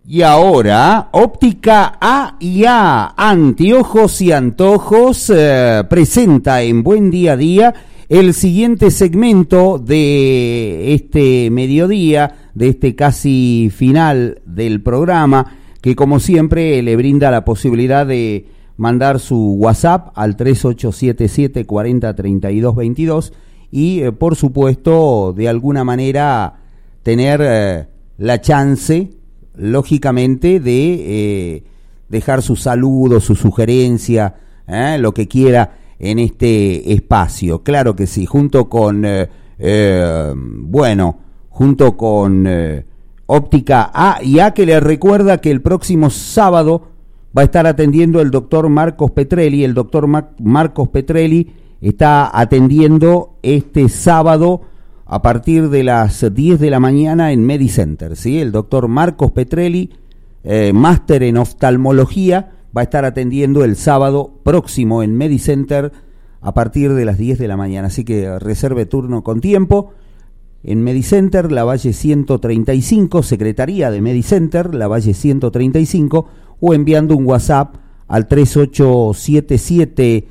Y ahora, Óptica A&A, Anteojos y Antojos, presenta en Buen Día a Día el siguiente segmento de este mediodía, de este casi final del programa, que como siempre le brinda la posibilidad de mandar su WhatsApp al 3877 40 32 22 y por supuesto de alguna manera tener la chance, lógicamente, de dejar su saludo, su sugerencia, lo que quiera en este espacio. Claro que sí, junto con Óptica A&A, que les recuerda que el próximo sábado va a estar atendiendo el doctor Marcos Petrelli. El doctor Marcos Petrelli está atendiendo este sábado a partir de las 10 de la mañana en Medicenter, ¿sí? El doctor Marcos Petrelli, máster en oftalmología, va a estar atendiendo el sábado próximo en Medicenter a partir de las 10 de la mañana. Así que reserve turno con tiempo. En Medicenter, La Valle 135, Secretaría de Medicenter, La Valle 135, o enviando un WhatsApp al 3877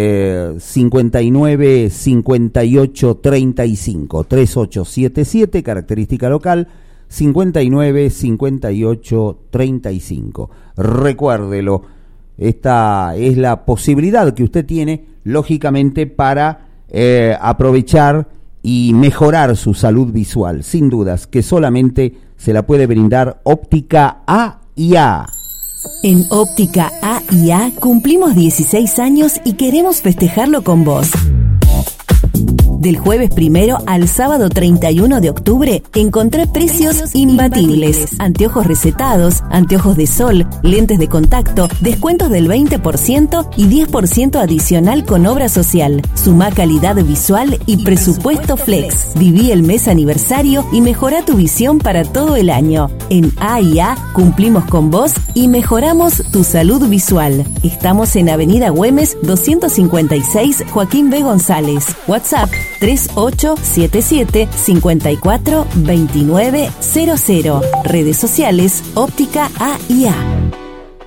59 58 35, 3877, característica local, 59 58 35. Recuérdelo, esta es la posibilidad que usted tiene, lógicamente, para aprovechar y mejorar su salud visual. Sin dudas que solamente se la puede brindar Óptica A&A. En Óptica A&A cumplimos 16 años y queremos festejarlo con vos. Del jueves 1 al sábado 31 de octubre encontré precios imbatibles. Anteojos recetados, anteojos de sol, lentes de contacto, descuentos del 20% y 10% adicional con obra social. Sumá calidad visual y presupuesto flex. Viví el mes aniversario y mejorá tu visión para todo el año. En A&A cumplimos con vos y mejoramos tu salud visual. Estamos en Avenida Güemes 256, Joaquín B. González. WhatsApp 3877 54 29 00. Redes sociales Óptica A&A.